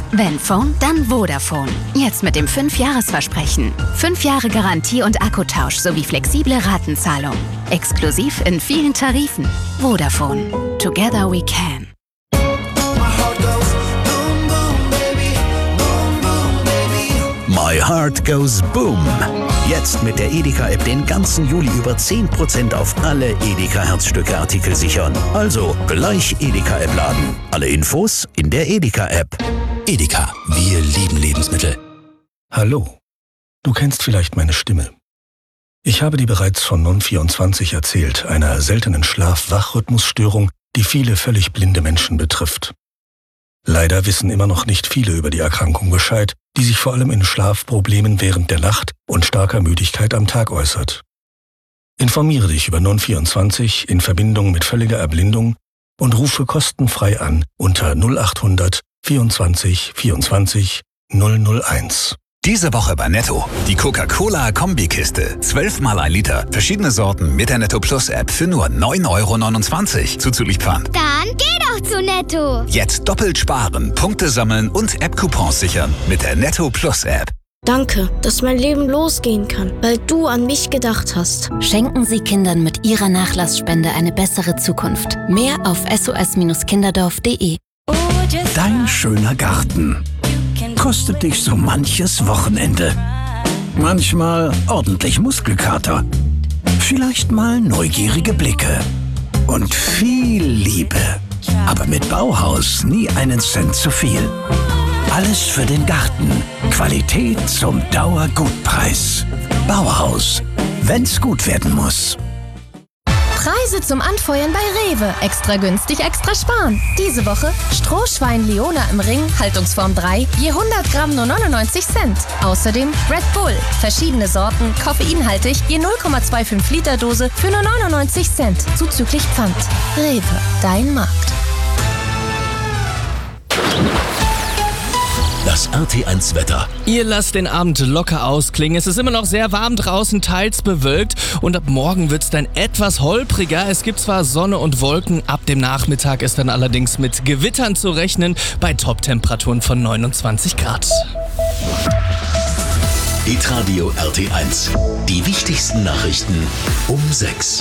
Wenn Phone, dann Vodafone. Jetzt mit dem 5-Jahres-Versprechen. 5 Jahre Garantie und Akkutausch sowie flexible Ratenzahlung. Exklusiv in vielen Tarifen. Vodafone. Together we can. My Heart Goes Boom. Jetzt mit der Edeka-App den ganzen Juli über 10% auf alle Edeka-Herzstücke-Artikel sichern. Also gleich Edeka-App laden. Alle Infos in der Edeka-App. Edeka, wir lieben Lebensmittel. Hallo, du kennst vielleicht meine Stimme. Ich habe dir bereits von Non24 erzählt, einer seltenen Schlaf-Wach-Rhythmusstörung, die viele völlig blinde Menschen betrifft. Leider wissen immer noch nicht viele über die Erkrankung Bescheid, die sich vor allem in Schlafproblemen während der Nacht und starker Müdigkeit am Tag äußert. Informiere dich über Non24 in Verbindung mit völliger Erblindung und rufe kostenfrei an unter 0800 24 24 001. Diese Woche bei Netto. Die Coca-Cola-Kombikiste. 12 mal 1 Liter. Verschiedene Sorten mit der Netto Plus App für nur 9,29 € zuzüglich Pfand. Dann geh doch zu Netto. Jetzt doppelt sparen, Punkte sammeln und App-Coupons sichern mit der Netto Plus App. Danke, dass mein Leben losgehen kann, weil du an mich gedacht hast. Schenken Sie Kindern mit Ihrer Nachlassspende eine bessere Zukunft. Mehr auf sos-kinderdorf.de. Dein schöner Garten kostet dich so manches Wochenende. Manchmal ordentlich Muskelkater. Vielleicht mal neugierige Blicke. Und viel Liebe. Aber mit Bauhaus nie einen Cent zu viel. Alles für den Garten. Qualität zum Dauergutpreis. Bauhaus. Wenn's gut werden muss. Preise zum Anfeuern bei Rewe. Extra günstig, extra sparen. Diese Woche Strohschwein Leona im Ring, Haltungsform 3, je 100 Gramm nur 99 Cent. Außerdem Red Bull, verschiedene Sorten, koffeinhaltig, je 0,25 Liter Dose für nur 99 Cent, zuzüglich Pfand. Rewe, dein Markt. Das RT1-Wetter. Ihr lasst den Abend locker ausklingen. Es ist immer noch sehr warm draußen, teils bewölkt. Und ab morgen wird es dann etwas holpriger. Es gibt zwar Sonne und Wolken. Ab dem Nachmittag ist dann allerdings mit Gewittern zu rechnen bei Toptemperaturen von 29 Grad. Hitradio RT1. Die wichtigsten Nachrichten um 6.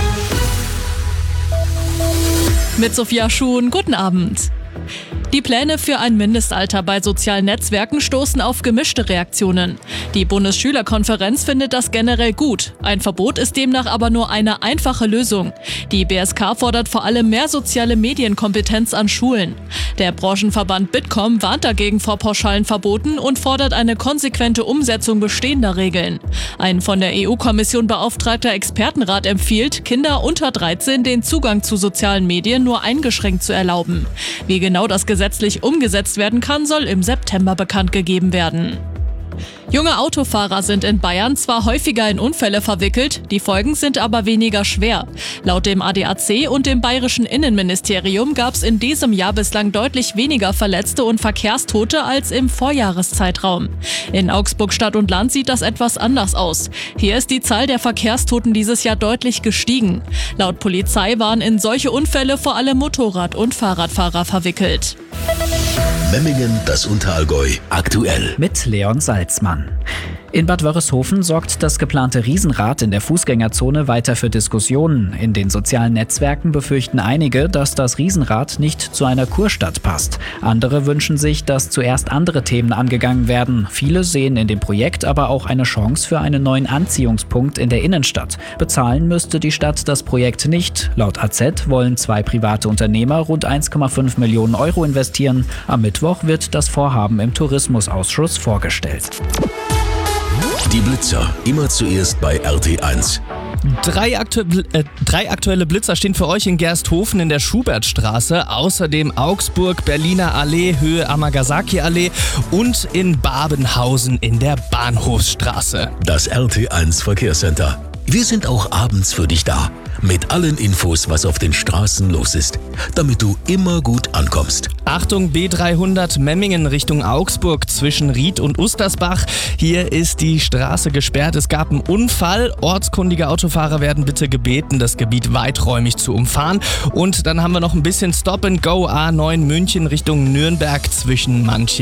Mit Sophia Schuhn, guten Abend. Die Pläne für ein Mindestalter bei sozialen Netzwerken stoßen auf gemischte Reaktionen. Die Bundesschülerkonferenz findet das generell gut. Ein Verbot ist demnach aber nur eine einfache Lösung. Die BSK fordert vor allem mehr soziale Medienkompetenz an Schulen. Der Branchenverband Bitkom warnt dagegen vor pauschalen Verboten und fordert eine konsequente Umsetzung bestehender Regeln. Ein von der EU-Kommission beauftragter Expertenrat empfiehlt, Kinder unter 13 den Zugang zu sozialen Medien nur eingeschränkt zu erlauben. Wie genau das gesetzlich umgesetzt werden kann, soll im September bekannt gegeben werden. Junge Autofahrer sind in Bayern zwar häufiger in Unfälle verwickelt, die Folgen sind aber weniger schwer. Laut dem ADAC und dem bayerischen Innenministerium gab es in diesem Jahr bislang deutlich weniger Verletzte und Verkehrstote als im Vorjahreszeitraum. In Augsburg Stadt und Land sieht das etwas anders aus. Hier ist die Zahl der Verkehrstoten dieses Jahr deutlich gestiegen. Laut Polizei waren in solche Unfälle vor allem Motorrad- und Fahrradfahrer verwickelt. Memmingen, das Unterallgäu, aktuell. Mit Leon Salzmann. In Bad Wörishofen sorgt das geplante Riesenrad in der Fußgängerzone weiter für Diskussionen. In den sozialen Netzwerken befürchten einige, dass das Riesenrad nicht zu einer Kurstadt passt. Andere wünschen sich, dass zuerst andere Themen angegangen werden. Viele sehen in dem Projekt aber auch eine Chance für einen neuen Anziehungspunkt in der Innenstadt. Bezahlen müsste die Stadt das Projekt nicht. Laut AZ wollen 2 private Unternehmer rund 1,5 Millionen Euro investieren. Am Mittwoch wird das Vorhaben im Tourismusausschuss vorgestellt. Die Blitzer, immer zuerst bei RT1. Drei aktuelle Blitzer stehen für euch in Gersthofen in der Schubertstraße, außerdem Augsburg, Berliner Allee, Höhe Amagasaki-Allee und in Babenhausen in der Bahnhofsstraße. Das RT1 Verkehrscenter. Wir sind auch abends für dich da. Mit allen Infos, was auf den Straßen los ist, damit du immer gut ankommst. Achtung, B300 Memmingen Richtung Augsburg zwischen Ried und Ustersbach. Hier ist die Straße gesperrt. Es gab einen Unfall. Ortskundige Autofahrer werden bitte gebeten, das Gebiet weiträumig zu umfahren. Und dann haben wir noch ein bisschen Stop and Go A9 München Richtung Nürnberg zwischen Manching